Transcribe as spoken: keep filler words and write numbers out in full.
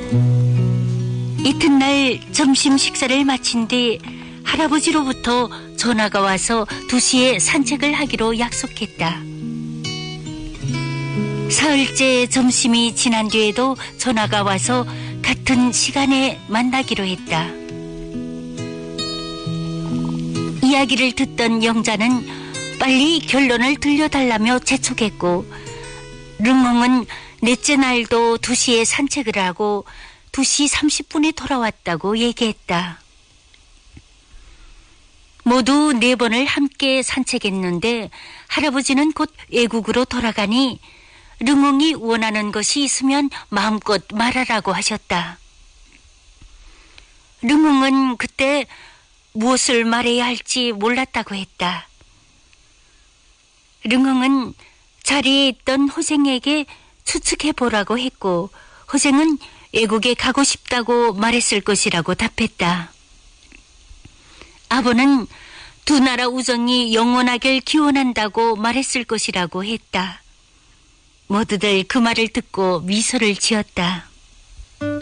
이튿날 점심 식사를 마친 뒤 할아버지로부터 전화가 와서 두 시에 산책을 하기로 약속했다. 사흘째 점심이 지난 뒤에도 전화가 와서 같은 시간에 만나기로 했다. 이야기를 듣던 영자는 빨리 결론을 들려달라며 재촉했고, 릉엉은 넷째 날도 두 시에 산책을 하고 두 시 삼십 분에 돌아왔다고 얘기했다. 모두 네 번을 함께 산책했는데 할아버지는 곧 외국으로 돌아가니 릉엉이 원하는 것이 있으면 마음껏 말하라고 하셨다. 릉엉은 그때 무엇을 말해야 할지 몰랐다고 했다. 릉엉은 자리에 있던 호생에게 추측해보라고 했고, 호생은 외국에 가고 싶다고 말했을 것이라고 답했다. 아버는 두 나라 우정이 영원하길 기원한다고 말했을 것이라고 했다. 모두들 그 말을 듣고 미소를 지었다.